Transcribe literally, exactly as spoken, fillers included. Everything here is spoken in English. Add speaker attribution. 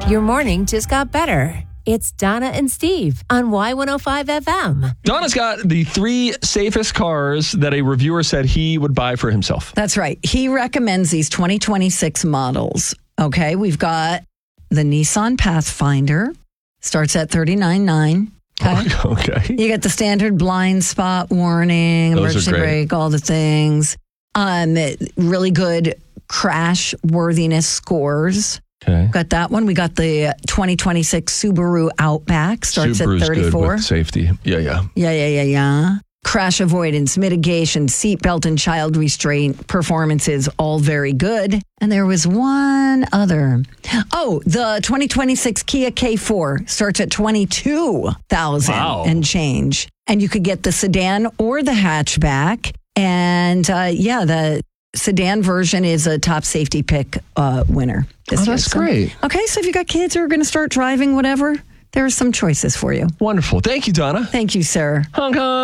Speaker 1: Your morning just got better. It's Donna and Steve on Y one oh five F M.
Speaker 2: Donna's got the three safest cars that a reviewer said he would buy for himself.
Speaker 3: That's right. He recommends these twenty twenty-six models. Okay, we've got the Nissan Pathfinder. Starts at thirty-nine thousand nine hundred dollars. Okay.
Speaker 2: Okay.
Speaker 3: You get the standard blind spot warning,
Speaker 2: Those are
Speaker 3: emergency
Speaker 2: great.
Speaker 3: brake, all the things. Um, really good crash worthiness scores.
Speaker 2: Okay.
Speaker 3: Got that one. We got the twenty twenty-six Subaru Outback. Starts
Speaker 2: Subaru's
Speaker 3: at thirty-four.
Speaker 2: good with safety. Yeah, yeah.
Speaker 3: Yeah, yeah, yeah, yeah. Crash avoidance, mitigation, seatbelt, and child restraint performances, all very good. And there was one other. Oh, the twenty twenty-six Kia K four starts at twenty-two thousand
Speaker 2: Wow.
Speaker 3: and change. And you could get the sedan or the hatchback. And uh, yeah, the sedan version is a top safety pick uh, winner this
Speaker 2: Oh,
Speaker 3: year.
Speaker 2: that's
Speaker 3: So-
Speaker 2: great.
Speaker 3: Okay, so if you got kids who are going to start driving, whatever, there are some choices for you.
Speaker 2: Wonderful. Thank you, Donna.
Speaker 3: Thank you, sir.
Speaker 2: Hong Kong.